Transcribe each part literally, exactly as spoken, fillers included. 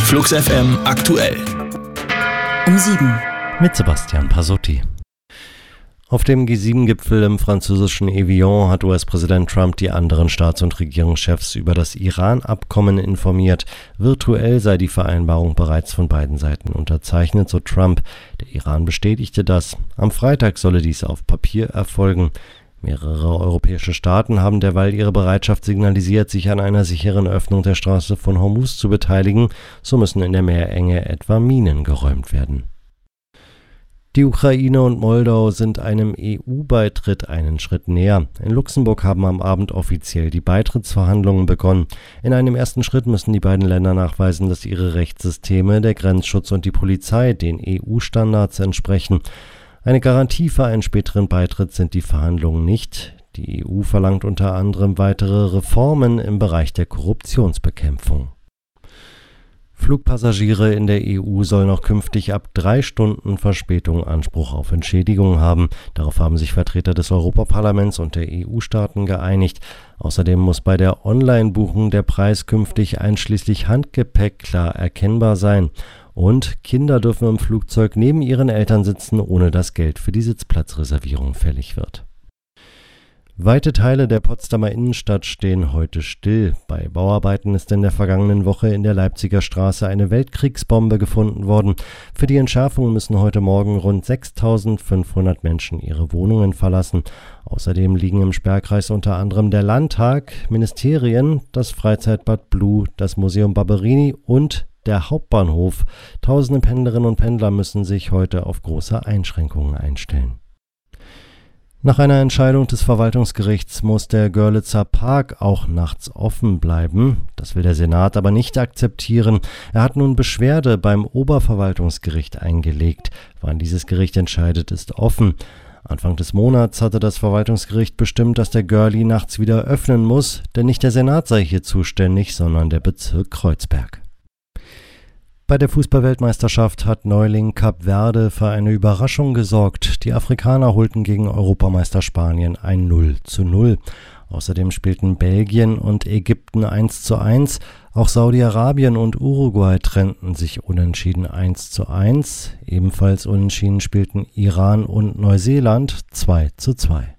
Flux F M aktuell. Um sieben. Mit Sebastian Pasotti. Auf dem G sieben Gipfel im französischen Evian hat U S-Präsident Trump die anderen Staats- und Regierungschefs über das Iran-Abkommen informiert. Virtuell sei die Vereinbarung bereits von beiden Seiten unterzeichnet, so Trump. Der Iran bestätigte das. Am Freitag solle dies auf Papier erfolgen. Mehrere europäische Staaten haben derweil ihre Bereitschaft signalisiert, sich an einer sicheren Öffnung der Straße von Hormuz zu beteiligen. So müssen in der Meerenge etwa Minen geräumt werden. Die Ukraine und Moldau sind einem E U-Beitritt einen Schritt näher. In Luxemburg haben am Abend offiziell die Beitrittsverhandlungen begonnen. In einem ersten Schritt müssen die beiden Länder nachweisen, dass ihre Rechtssysteme, der Grenzschutz und die Polizei den E U-Standards entsprechen. Eine Garantie für einen späteren Beitritt sind die Verhandlungen nicht. Die E U verlangt unter anderem weitere Reformen im Bereich der Korruptionsbekämpfung. Flugpassagiere in der E U sollen auch künftig ab drei Stunden Verspätung Anspruch auf Entschädigung haben. Darauf haben sich Vertreter des Europaparlaments und der E U-Staaten geeinigt. Außerdem muss bei der Online-Buchung der Preis künftig einschließlich Handgepäck klar erkennbar sein. Und Kinder dürfen im Flugzeug neben ihren Eltern sitzen, ohne dass Geld für die Sitzplatzreservierung fällig wird. Weite Teile der Potsdamer Innenstadt stehen heute still. Bei Bauarbeiten ist in der vergangenen Woche in der Leipziger Straße eine Weltkriegsbombe gefunden worden. Für die Entschärfung müssen heute Morgen rund sechstausendfünfhundert Menschen ihre Wohnungen verlassen. Außerdem liegen im Sperrkreis unter anderem der Landtag, Ministerien, das Freizeitbad Blue, das Museum Barberini und der Hauptbahnhof. Tausende Pendlerinnen und Pendler müssen sich heute auf große Einschränkungen einstellen. Nach einer Entscheidung des Verwaltungsgerichts muss der Görlitzer Park auch nachts offen bleiben. Das will der Senat aber nicht akzeptieren. Er hat nun Beschwerde beim Oberverwaltungsgericht eingelegt. Wann dieses Gericht entscheidet, ist offen. Anfang des Monats hatte das Verwaltungsgericht bestimmt, dass der Görli nachts wieder öffnen muss, denn nicht der Senat sei hier zuständig, sondern der Bezirk Kreuzberg. Bei der Fußball-Weltmeisterschaft hat Neuling Kap Verde für eine Überraschung gesorgt. Die Afrikaner holten gegen Europameister Spanien ein null zu null. Außerdem spielten Belgien und Ägypten eins zu eins. Auch Saudi-Arabien und Uruguay trennten sich unentschieden eins zu eins. Ebenfalls unentschieden spielten Iran und Neuseeland zwei zu zwei.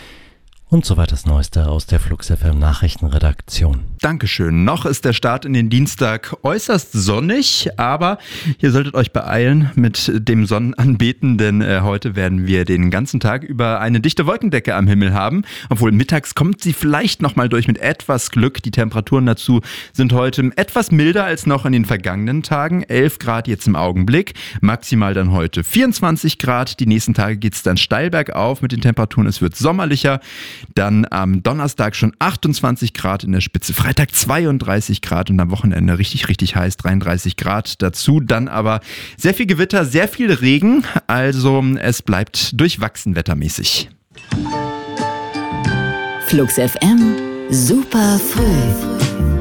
Und soweit das Neueste aus der Flux F M Nachrichtenredaktion. Dankeschön. Noch ist der Start in den Dienstag äußerst sonnig, aber ihr solltet euch beeilen mit dem Sonnenanbeten, denn äh, heute werden wir den ganzen Tag über eine dichte Wolkendecke am Himmel haben. Obwohl mittags kommt sie vielleicht nochmal durch mit etwas Glück. Die Temperaturen dazu sind heute etwas milder als noch in den vergangenen Tagen. elf Grad jetzt im Augenblick, maximal dann heute vierundzwanzig Grad. Die nächsten Tage geht es dann steil bergauf mit den Temperaturen. Es wird sommerlicher. Dann am Donnerstag schon achtundzwanzig Grad in der Spitze, Freitag zweiunddreißig Grad und am Wochenende richtig, richtig heiß, dreiunddreißig Grad dazu. Dann aber sehr viel Gewitter, sehr viel Regen, also es bleibt durchwachsen wettermäßig. Flux F M, super früh.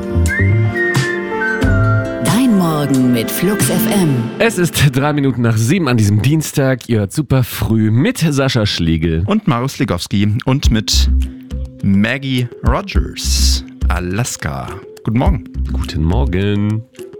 Morgen mit Flux F M. Es ist drei Minuten nach sieben an diesem Dienstag. Ihr hört super früh mit Sascha Schlegel. Und Marius Legowski und mit Maggie Rogers. Alaska. Guten Morgen. Guten Morgen.